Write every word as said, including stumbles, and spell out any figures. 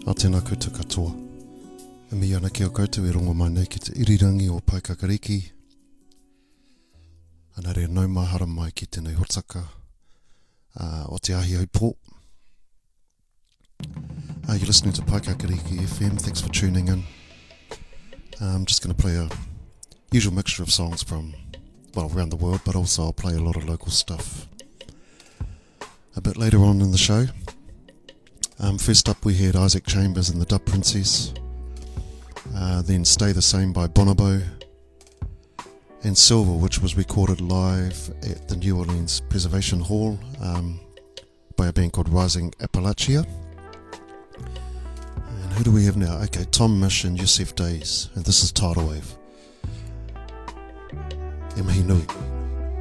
A tēnā koutou katoa. E mi ana ki o koutou e rongo mai nei ki te irirangi o Paikakariki. Ana rea naumahara mai ki tēnei hotaka uh, o te ahi au pō. Uh, you're listening to Paikakariki F M. Thanks for tuning in. Uh, I'm just going to play a usual mixture of songs from, well, around the world, but also I'll play a lot of local stuff a bit later on in the show. Um, first up we had Isaac Chambers and the Dub Princess, uh, then Stay the Same by Bonobo, and Silver, which was recorded live at the New Orleans Preservation Hall um, by a band called Rising Appalachia. And who do we have now? Okay, Tom Misch and Yusef Days, and this is Tidal Wave. E mihi nui.